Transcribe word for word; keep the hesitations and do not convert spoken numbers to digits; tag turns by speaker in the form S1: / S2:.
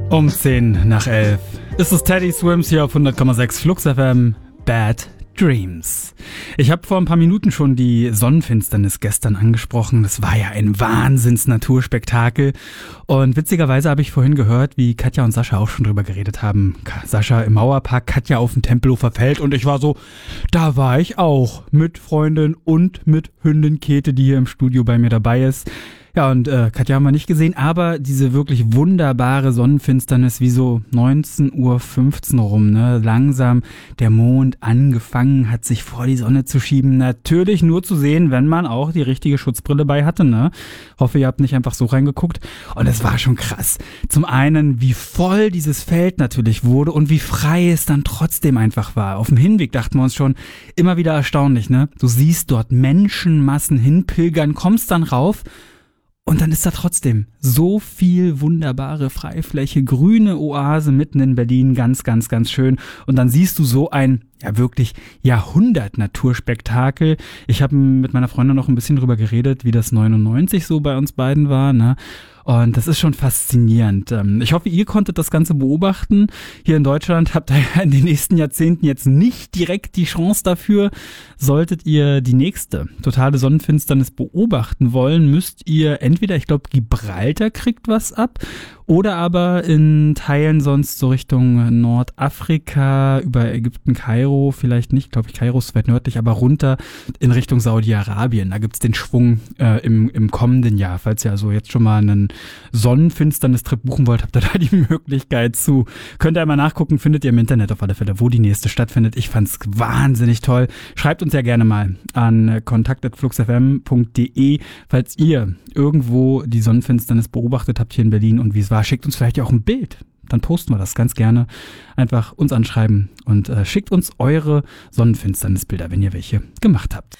S1: Um zehn nach elf ist es Teddy Swims hier auf hundert Komma sechs Flux F M. Bad Dreams. Ich habe vor ein paar Minuten schon die Sonnenfinsternis gestern angesprochen. Das war ja ein Wahnsinns-Naturspektakel. Und witzigerweise habe ich vorhin gehört, wie Katja und Sascha auch schon drüber geredet haben. Sascha im Mauerpark, Katja auf dem Tempelhofer Feld. Und ich war so, da war ich auch mit Freundin und mit Hündin Käthe, die hier im Studio bei mir dabei ist. Ja, und äh, Katja haben wir nicht gesehen, aber diese wirklich wunderbare Sonnenfinsternis, wie so neunzehn Uhr fünfzehn rum, ne, langsam der Mond angefangen hat, sich vor die Sonne zu schieben. Natürlich nur zu sehen, wenn man auch die richtige Schutzbrille bei hatte, ne. Hoffe, ihr habt nicht einfach so reingeguckt. Und es war schon krass. Zum einen, wie voll dieses Feld natürlich wurde und wie frei es dann trotzdem einfach war. Auf dem Hinweg dachten wir uns schon, immer wieder erstaunlich, ne. Du siehst dort Menschenmassen hinpilgern, kommst dann rauf, und dann ist da trotzdem so viel wunderbare Freifläche, grüne Oase mitten in Berlin, ganz, ganz, ganz schön. Und dann siehst du so ein, ja wirklich Jahrhundert-Naturspektakel. Ich habe mit meiner Freundin noch ein bisschen drüber geredet, wie das neunundneunzig so bei uns beiden war, ne? Und das ist schon faszinierend. Ich hoffe, ihr konntet das Ganze beobachten. Hier in Deutschland habt ihr in den nächsten Jahrzehnten jetzt nicht direkt die Chance dafür. Solltet ihr die nächste totale Sonnenfinsternis beobachten wollen, müsst ihr entweder, ich glaube, Gibraltar kriegt was ab, oder aber in Teilen sonst so Richtung Nordafrika, über Ägypten, Kairo, vielleicht nicht, glaube ich, Kairo ist weit nördlich, aber runter in Richtung Saudi-Arabien. Da gibt's den Schwung äh, im, im kommenden Jahr. Falls ihr also jetzt schon mal einen Sonnenfinsternis-Trip buchen wollt, habt ihr da die Möglichkeit zu. Könnt ihr einmal nachgucken, findet ihr im Internet auf alle Fälle, wo die nächste stattfindet. Ich fand's wahnsinnig toll. Schreibt uns ja gerne mal an kontakt at flux f m punkt d e, falls ihr irgendwo die Sonnenfinsternis beobachtet habt hier in Berlin und wie es war. Schickt uns vielleicht ja auch ein Bild. Dann posten wir das ganz gerne. Einfach uns anschreiben und äh, schickt uns eure Sonnenfinsternisbilder, wenn ihr welche gemacht habt.